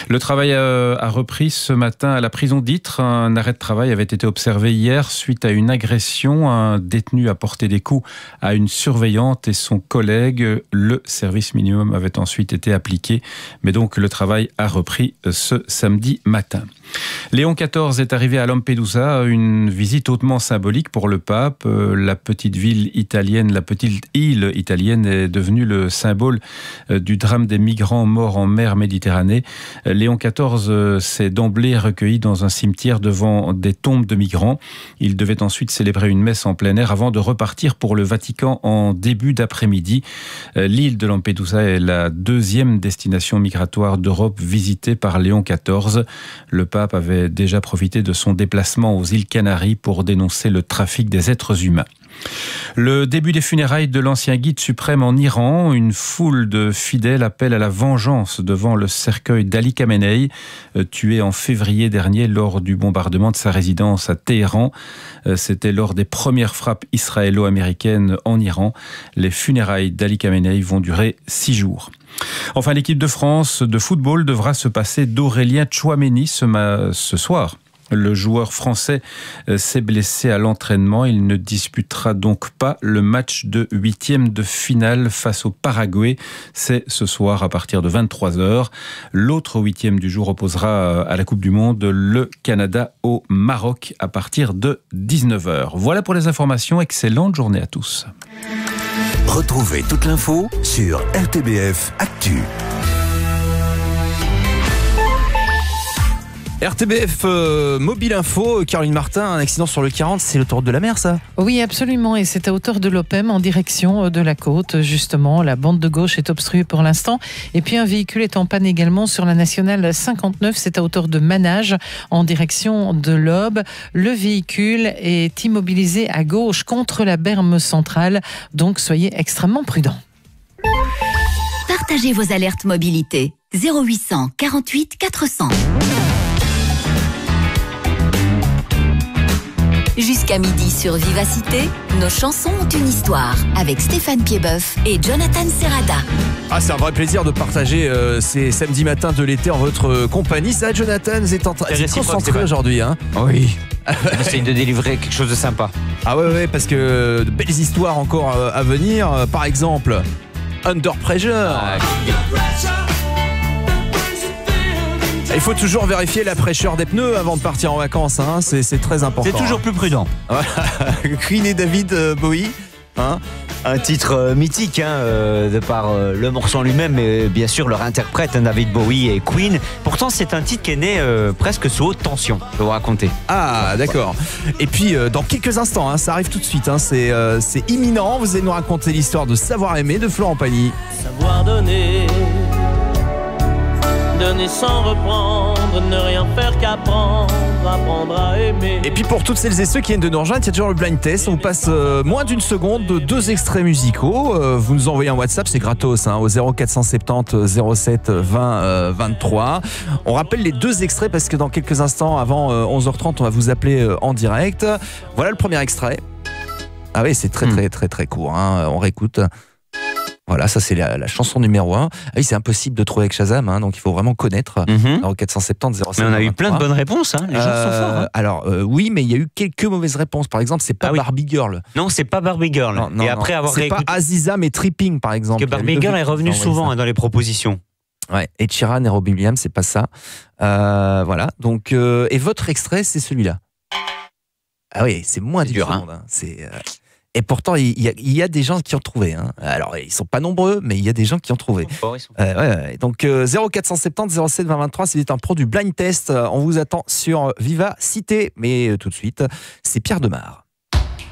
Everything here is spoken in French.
Le travail a repris ce matin à la prison d'Ytre. Un arrêt de travail avait été observé hier suite à une agression. Un détenu a porté des coups à une surveillante et son collègue. Le service minimum avait ensuite été appliqué. Mais donc le travail a repris ce samedi matin. Léon XIV est arrivé à Lampedusa, une visite hautement symbolique pour le pape. La petite île italienne est devenue le symbole du drame des migrants morts en mer Méditerranée. Léon XIV s'est d'emblée recueilli dans un cimetière devant des tombes de migrants. Il devait ensuite célébrer une messe en plein air avant de repartir pour le Vatican en début d'après-midi. L'île de Lampedusa est la deuxième destination migratoire d'Europe visitée par Léon XIV. Le pape avait déjà profité de son déplacement aux îles Canaries pour dénoncer le trafic des êtres humains. Le début des funérailles de l'ancien guide suprême en Iran, une foule de fidèles appelle à la vengeance devant le cercueil d'Ali Khamenei, tué en février dernier lors du bombardement de sa résidence à Téhéran. C'était lors des premières frappes israélo-américaines en Iran. Les funérailles d'Ali Khamenei vont durer 6 jours. Enfin, l'équipe de France de football devra se passer d'Aurélien Tchouaméni ce soir. Le joueur français s'est blessé à l'entraînement. Il ne disputera donc pas le match de 8e de finale face au Paraguay. C'est ce soir à partir de 23h. L'autre 8e du jour opposera à la Coupe du Monde le Canada au Maroc à partir de 19h. Voilà pour les informations. Excellente journée à tous. Retrouvez toute l'info sur RTBF Actu. RTBF Mobile Info, Caroline Martin, un accident sur le 40, c'est l'autoroute de la mer, ça ? Oui, absolument, et c'est à hauteur de l'Opem en direction de la côte, justement. La bande de gauche est obstruée pour l'instant, et puis un véhicule est en panne également sur la nationale 59, c'est à hauteur de Manage en direction de l'Aube. Le véhicule est immobilisé à gauche contre la berme centrale, donc soyez extrêmement prudents. Partagez vos alertes mobilité 0800 48 400. Jusqu'à midi sur Vivacité, nos chansons ont une histoire avec Stéphane Piedboeuf et Jonathan Serrada. Ah, c'est un vrai plaisir de partager ces samedis matins de l'été en votre compagnie. Ça, Jonathan, vous êtes concentré aujourd'hui, hein ? Oui. J'essaye de délivrer quelque chose de sympa. Ah ouais, parce que de belles histoires encore à venir. Par exemple, Under Pressure. Il faut toujours vérifier la fraîcheur des pneus avant de partir en vacances, hein. C'est très important. C'est toujours plus prudent. Queen et David Bowie, hein. Un titre mythique, de par le morceau en lui-même, mais bien sûr leur interprète, David Bowie et Queen. Pourtant, c'est un titre qui est né presque sous haute tension, je vais vous raconter. Ah, d'accord. Et puis, dans quelques instants, ça arrive tout de suite, c'est imminent. Vous allez nous raconter l'histoire de Savoir aimer de Florent Pagny. Savoir donner sans reprendre, ne rien faire qu'apprendre, apprendre à aimer. Et puis pour toutes celles et ceux qui viennent de nous rejoindre, il y a toujours le blind test. On passe moins d'une seconde de 2 extraits musicaux. Vous nous envoyez un WhatsApp, c'est gratos, au 0470 07 20 23. On rappelle les 2 extraits parce que dans quelques instants, avant 11h30, on va vous appeler en direct. Voilà le premier extrait. Ah oui, c'est très court, on réécoute. Voilà, ça c'est la chanson numéro 1. Ah oui, c'est impossible de trouver avec Shazam, donc il faut vraiment connaître. 470 07. Mais on a eu plein de bonnes réponses, les gens sont forts. Alors oui, mais il y a eu quelques mauvaises réponses. Par exemple, c'est pas Barbie Girl. Non, c'est pas Barbie Girl. Non, et après avoir c'est pas Aziza mais Tripping par exemple. Parce que Barbie Girl est revenue souvent dans les propositions. Ouais, Ed Sheeran et Robbie Williams, c'est pas ça. Voilà. Donc et votre extrait, c'est celui-là. Ah oui, c'est moins d'une seconde. Et pourtant, il y a des gens qui ont trouvé. Alors, ils sont pas nombreux, mais il y a des gens qui ont trouvé. Donc, 0470 07 20 23, c'est un pro du blind test. On vous attend sur Vivacité. Mais tout de suite, c'est Pierre Demar.